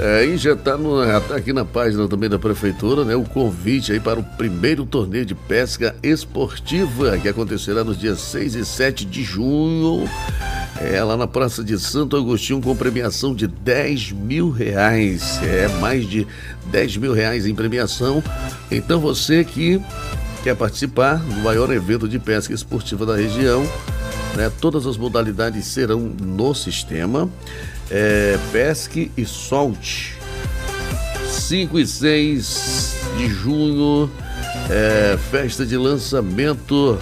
Injetar aqui na página também da Prefeitura, né, o convite aí para o primeiro torneio de pesca esportiva que acontecerá nos dias 6 e 7 de junho, lá na Praça de Santo Agostinho, com premiação de R$10 mil. Mais de R$10 mil em premiação. Então você que quer participar do maior evento de pesca esportiva da região, né, todas as modalidades serão no sistema. Pesque e solte, 5 e 6 de junho, festa de lançamento,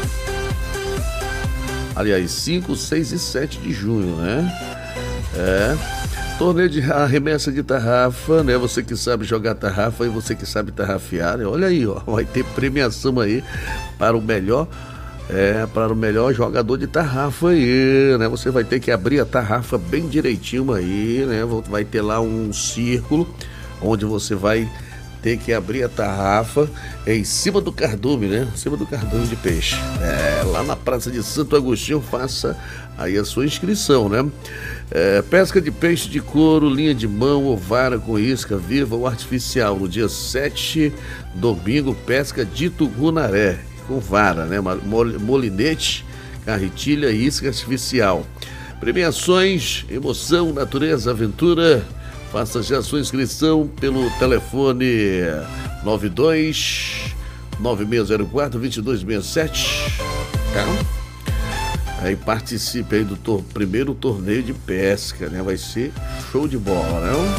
aliás, 5, 6 e 7 de junho, né? Torneio de arremessa de tarrafa, né? Você que sabe jogar tarrafa e você que sabe tarrafiar, né? Olha aí, ó, vai ter premiação aí para o melhor jogador de tarrafa aí, né? Você vai ter que abrir a tarrafa bem direitinho aí, né? Vai ter lá um círculo onde você vai ter que abrir a tarrafa em cima do cardume, né? Em cima do cardume de peixe. Lá na Praça de Santo Agostinho, faça aí a sua inscrição, né? Pesca de peixe de couro, linha de mão ou vara com isca viva ou artificial. No dia 7, domingo, pesca de tucunaré com vara, né? Molinete, carretilha e isca artificial. Premiações, emoção, natureza, aventura. Faça já a sua inscrição pelo telefone 92-9604-2267. Tá? Aí participe aí do primeiro torneio de pesca, né? Vai ser show de bola, né?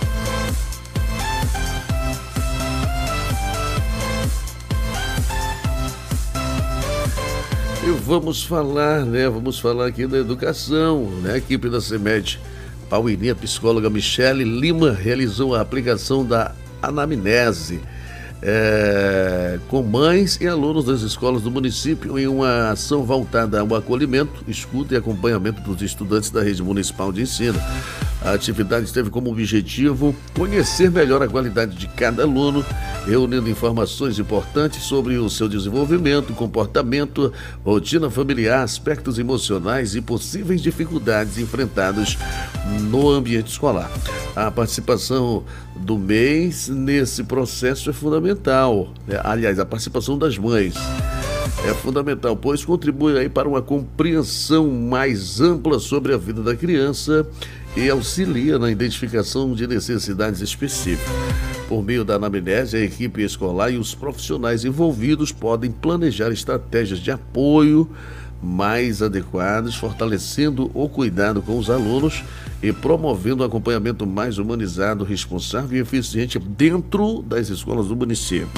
E vamos falar, né? Vamos falar aqui da educação, né? A equipe da CEMED Paulininha, psicóloga Michele Lima, realizou a aplicação da anamnese com mães e alunos das escolas do município em uma ação voltada ao acolhimento, escuta e acompanhamento dos estudantes da rede municipal de ensino. A atividade teve como objetivo conhecer melhor a qualidade de cada aluno, reunindo informações importantes sobre o seu desenvolvimento, comportamento, rotina familiar, aspectos emocionais e possíveis dificuldades enfrentadas no ambiente escolar. A participação do MEI nesse processo é fundamental. Aliás, a participação das mães é fundamental, pois contribui aí para uma compreensão mais ampla sobre a vida da criança e auxilia na identificação de necessidades específicas. Por meio da anamnese, a equipe escolar e os profissionais envolvidos podem planejar estratégias de apoio mais adequadas, fortalecendo o cuidado com os alunos e promovendo um acompanhamento mais humanizado, responsável e eficiente dentro das escolas do município.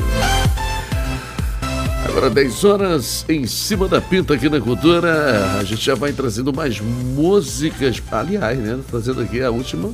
Agora 10 horas em cima da pinta aqui na Cultura. A gente já vai trazendo mais músicas. Aliás, né? Trazendo aqui a última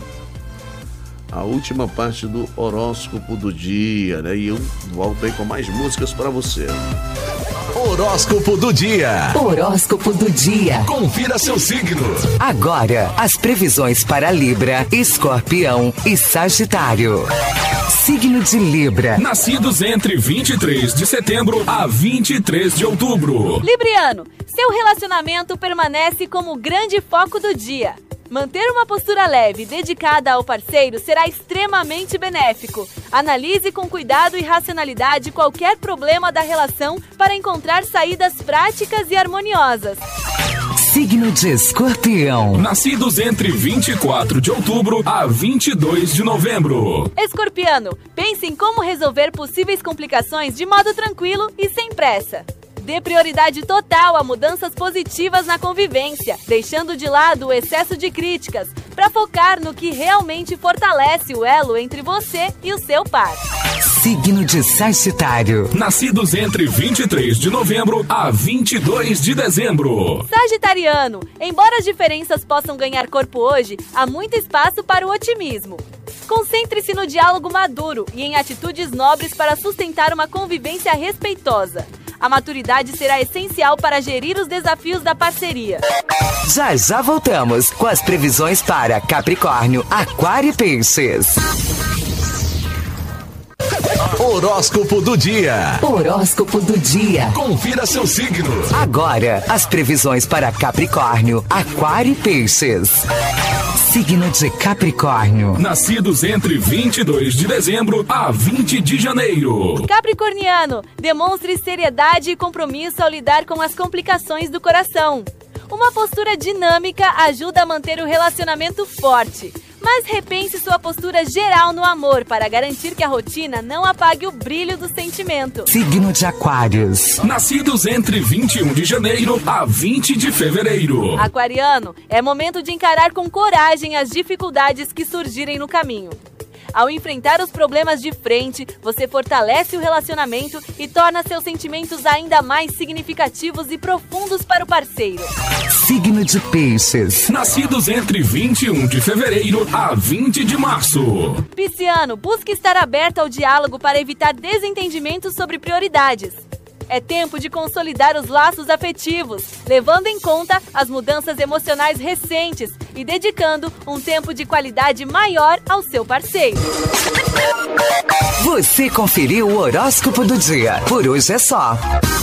parte do horóscopo do dia, né? E eu volto aí com mais músicas para você. Horóscopo do dia. Horóscopo do dia. Confira seu signo. Agora, as previsões para Libra, Escorpião e Sagitário. Signo de Libra. Nascidos entre 23 de setembro a 23 de outubro. Libriano, seu relacionamento permanece como o grande foco do dia. Manter uma postura leve e dedicada ao parceiro será extremamente benéfico. Analise com cuidado e racionalidade qualquer problema da relação para encontrar saídas práticas e harmoniosas. Signo de Escorpião. Nascidos entre 24 de outubro a 22 de novembro. Escorpiano, pense em como resolver possíveis complicações de modo tranquilo e sem pressa. Dê prioridade total a mudanças positivas na convivência, deixando de lado o excesso de críticas, para focar no que realmente fortalece o elo entre você e o seu par. Signo de Sagitário. Nascidos entre 23 de novembro a 22 de dezembro. Sagitariano, embora as diferenças possam ganhar corpo hoje, há muito espaço para o otimismo. Concentre-se no diálogo maduro e em atitudes nobres para sustentar uma convivência respeitosa. A maturidade será essencial para gerir os desafios da parceria. Já voltamos com as previsões para Capricórnio, Aquário e Peixes. Horóscopo do dia. Horóscopo do dia. Confira seu signo. Agora, as previsões para Capricórnio, Aquário e Peixes. Signo de Capricórnio. Nascidos entre 22 de dezembro a 20 de janeiro. Capricorniano, demonstre seriedade e compromisso ao lidar com as complicações do coração. Uma postura dinâmica ajuda a manter o relacionamento forte. Mas repense sua postura geral no amor para garantir que a rotina não apague o brilho do sentimento. Signo de Aquários. Nascidos entre 21 de janeiro a 20 de fevereiro. Aquariano, é momento de encarar com coragem as dificuldades que surgirem no caminho. Ao enfrentar os problemas de frente, você fortalece o relacionamento e torna seus sentimentos ainda mais significativos e profundos para o parceiro. Signo de Peixes. Nascidos entre 21 de fevereiro a 20 de março. Pisciano, busque estar aberto ao diálogo para evitar desentendimentos sobre prioridades. É tempo de consolidar os laços afetivos, levando em conta as mudanças emocionais recentes e dedicando um tempo de qualidade maior ao seu parceiro. Você conferiu o horóscopo do dia. Por hoje é só.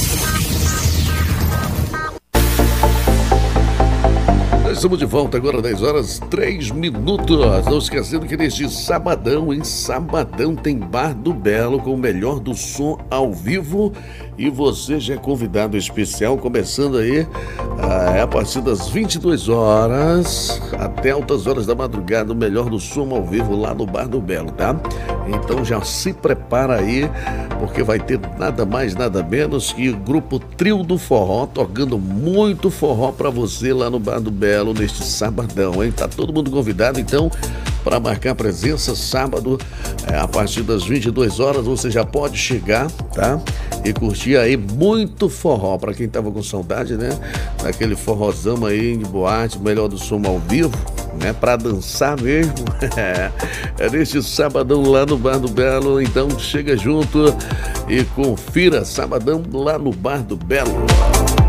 Estamos de volta agora, 10 horas 3 minutos. Não esquecendo que neste sabadão, tem Bar do Belo com o melhor do som ao vivo. E você já é convidado especial, começando aí a partir das 22 horas até altas horas da madrugada, o melhor do som ao vivo lá no Bar do Belo, tá? Então já se prepara aí, porque vai ter nada mais, nada menos que o grupo Trio do Forró, tocando muito forró pra você lá no Bar do Belo neste sabadão, hein? Tá todo mundo convidado, então, para marcar presença sábado, a partir das 22 horas, você já pode chegar, tá? E curtir aí muito forró, para quem tava com saudade, né? Daquele forrozão aí de boate, melhor do som ao vivo, né? Para dançar mesmo. É neste sabadão lá no Bar do Belo, então chega junto e confira sabadão lá no Bar do Belo.